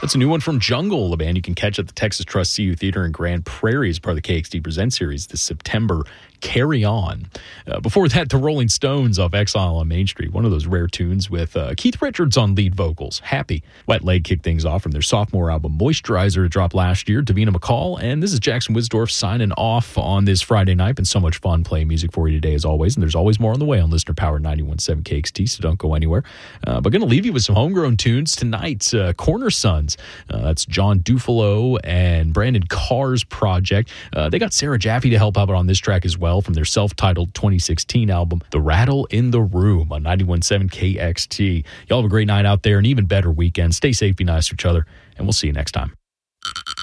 That's a new one from Jungle, a band you can catch at the Texas Trust CU Theater in Grand Prairie as part of the KXD Present series this September. Carry On. Before that, the Rolling Stones off Exile on Main Street, one of those rare tunes with Keith Richards on lead vocals. Happy. Wet Leg kicked things off from their sophomore album Moisturizer, it dropped last year. Davina McCall, and this is Jackson Wisdorf signing off on this Friday night. Been so much fun playing music for you today as always, and there's always more on the way on Listener Power 91.7 KXT, so don't go anywhere. But going to leave you with some homegrown tunes tonight. Corner Sons, that's John Dufalo and Brandon Carr's project. They got Sarah Jaffe to help out on this track as well from their self-titled 2016 album, The Rattle in the Room on 91.7 KXT. Y'all have a great night out there, an even better weekend. Stay safe, be nice to each other, and we'll see you next time.